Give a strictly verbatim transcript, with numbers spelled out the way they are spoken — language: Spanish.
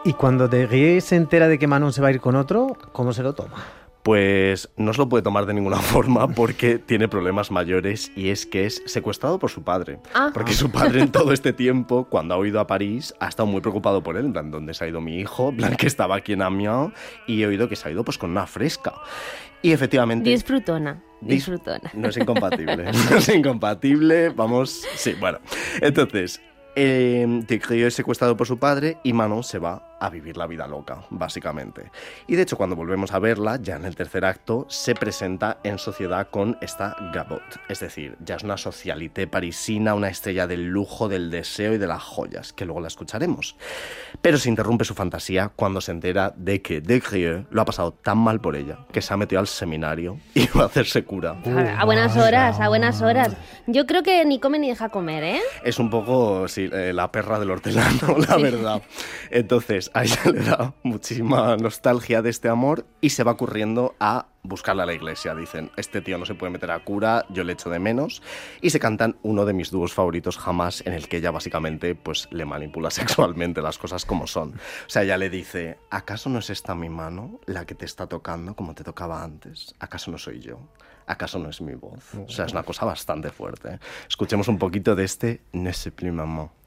Y cuando Desgrieux se entera de que Manon se va a ir con otro, ¿cómo se lo toma? Pues no se lo puede tomar de ninguna forma porque tiene problemas mayores y es que es secuestrado por su padre. Ah. Porque su padre en todo este tiempo, cuando ha ido a París, ha estado muy preocupado por él. En plan, ¿dónde se ha ido mi hijo? En plan, que estaba aquí en Amiens y he oído que se ha ido pues con una fresca. Y efectivamente... Disfrutona. Disfrutona. No es incompatible. No es incompatible. Vamos... Sí, bueno. Entonces... Eh, Desgrieux es secuestrado por su padre y Manon se va a vivir la vida loca, básicamente. Y de hecho, cuando volvemos a verla, ya en el tercer acto, se presenta en sociedad con esta Gabot. Es decir, ya es una socialité parisina, una estrella del lujo, del deseo y de las joyas, que luego la escucharemos. Pero se interrumpe su fantasía cuando se entera de que Desgrieux lo ha pasado tan mal por ella, que se ha metido al seminario y va a hacerse cura. A, a buenas horas, a buenas horas. Yo creo que ni come ni deja comer, ¿eh? Es un poco, sí, eh, la perra del hortelano, la Sí. verdad. Entonces, a ella le da muchísima nostalgia de este amor y se va corriendo a buscarla a la iglesia. Dicen, este tío no se puede meter a cura, yo le echo de menos. Y se cantan uno de mis dúos favoritos jamás, en el que ella básicamente pues, le manipula sexualmente, las cosas como son. O sea, ella le dice, ¿acaso no es esta mi mano la que te está tocando como te tocaba antes? ¿Acaso no soy yo? ¿Acaso no es mi voz? O sea, es una cosa bastante fuerte. Escuchemos un poquito de este Ne sais plus maman.